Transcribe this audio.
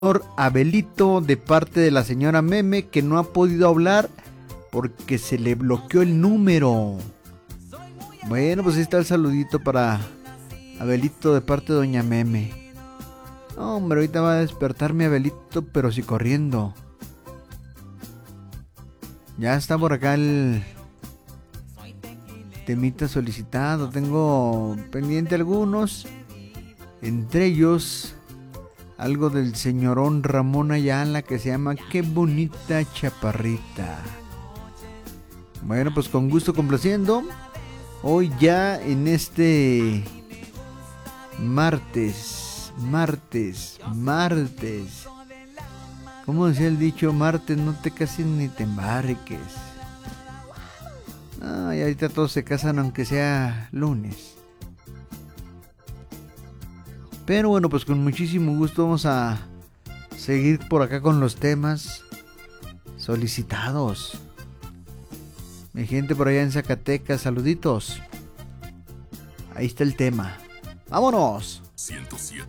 Abelito de parte de la señora Meme, que no ha podido hablar porque se le bloqueó el número. Bueno, pues ahí está el saludito para Abelito de parte de doña Meme. Hombre, ahorita va a despertar mi Abelito, pero sí corriendo. Ya está por acá el temita solicitado. Tengo pendiente algunos, entre ellos algo del señorón Ramón Ayala que se llama Qué bonita chaparrita. Bueno, pues con gusto complaciendo. Hoy ya en este martes. ¿Cómo decía el dicho? Martes no te cases ni te embarques. Ay, ahorita todos se casan aunque sea lunes. Pero bueno, pues con muchísimo gusto vamos a seguir por acá con los temas solicitados. Mi gente por allá en Zacatecas, saluditos. Ahí está el tema. ¡Vámonos! 107.3